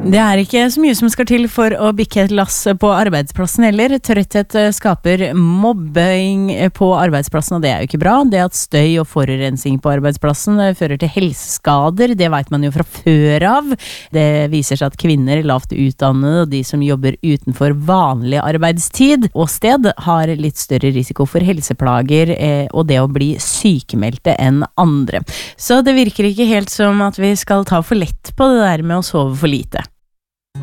Det ikke så mye som skal til for å bikke et lass på arbeidsplassen heller. Trøtthet skaper mobbing på arbeidsplassen, og det jo ikke bra. Det at støy og forurensning på arbeidsplassen fører til helseskader, det vet man jo fra før av. Det viser seg at kvinner, lavt utdannede og de som jobber utenfor vanlig arbeidstid og sted, har litt større risiko for helseplager og det å bli sykemeldte enn andre. Så det virker ikke helt som at vi skal ta for lett på det der med å sove for lite.